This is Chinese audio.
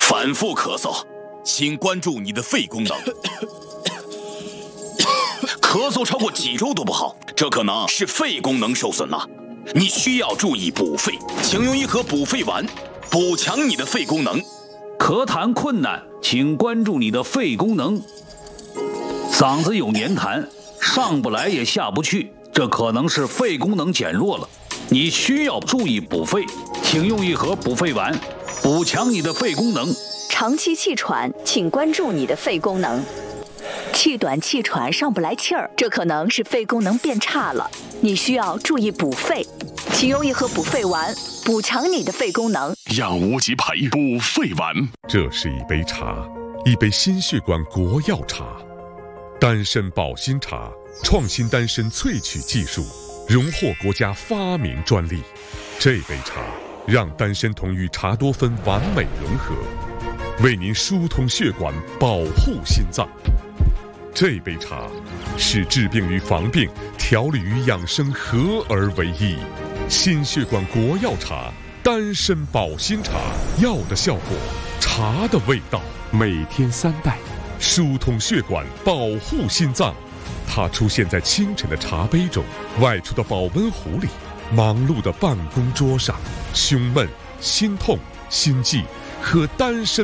反复咳嗽，请关注你的肺功能。咳嗽超过几周都不好，这可能是肺功能受损了。你需要注意补肺，请用一盒补肺丸，补强你的肺功能。 咳痰困难，请关注你的肺功能。嗓子有黏痰，上不来也下不去，这可能是肺功能减弱了。你需要注意补肺，请用一盒补肺丸，补强你的肺功能。 长期气喘，请关注你的肺功能。气短气喘上不来气儿，这可能是肺功能变差了，你需要注意补肺，请用一盒补肺丸，补强你的肺功能。 养无极培补肺丸， 这是一杯茶，一杯心血管国药茶，丹参保心茶，创新丹参萃取技术，荣获国家发明专利。这杯茶让丹参酮与茶多酚完美融合，为您疏通血管，保护心脏。这杯茶是治病与防病、调理与养生合而为一。心血管国药茶，丹参保心茶，药的效果，茶的味道。每天3袋，疏通血管，保护心脏。它出现在清晨的茶杯中，外出的保温壶里，忙碌的办公桌上。胸闷、心痛、心悸和丹参